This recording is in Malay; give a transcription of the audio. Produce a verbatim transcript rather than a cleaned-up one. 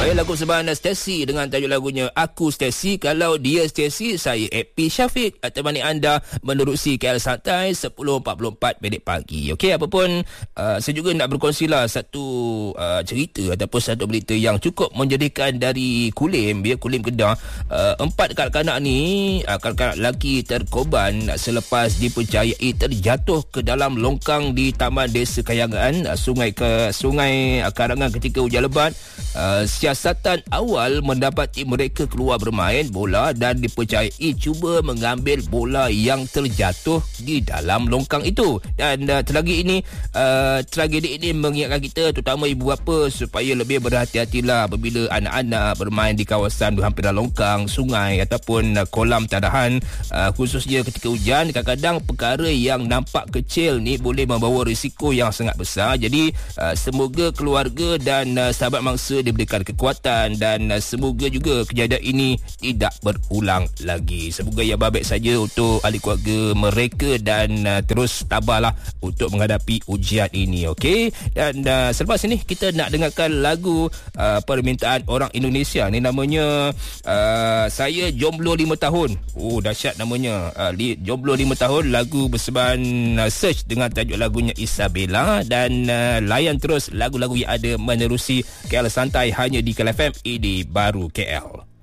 Okay, lagu persembahan Stacy dengan tajuk lagunya Aku Stacy. Kalau dia Stacy, saya A P Syafiq. Temani anda menerusi K L Santai sepuluh empat puluh empat minit pagi. Okey, apapun uh, saya juga nak berkongsilah satu uh, cerita ataupun satu berita yang cukup menjadikan dari Kulim, ya, Kulim Kedah. Uh, empat kanak-kanak ni, uh, kanak-kanak lelaki terkorban selepas dipercayai terjatuh ke dalam longkang di Taman Desa Kayangan, uh, Sungai ke Sungai uh, Karangan ketika hujan lebat. Uh, siasatan awal mendapati mereka keluar bermain bola dan dipercayai cuba mengambil bola yang terjatuh di dalam longkang itu. Dan uh, terlagi ini uh, tragedi ini mengingatkan kita, terutama ibu bapa, supaya lebih berhati-hatilah apabila anak-anak bermain di kawasan berhampiran longkang, sungai ataupun uh, kolam tadahan, uh, khususnya ketika hujan. Kadang-kadang perkara yang nampak kecil ni boleh membawa risiko yang sangat besar. Jadi uh, semoga keluarga dan uh, sahabat mangsa diberikan kekuatan dan uh, semoga juga kejadian ini tidak berulang lagi. Semoga ia baik saja untuk ahli keluarga mereka dan uh, terus tabahlah untuk menghadapi ujian ini. Okey, dan uh, selepas ini kita nak dengarkan lagu uh, permintaan orang Indonesia ni, namanya uh, Saya Jomblo lima tahun. Oh, dahsyat namanya, uh, Jomblo lima tahun, lagu bersebahan uh, Search dengan tajuk lagunya Isabella. Dan uh, layan terus lagu-lagu yang ada menerusi K L Santai hanya di K L F M, ini baru K L.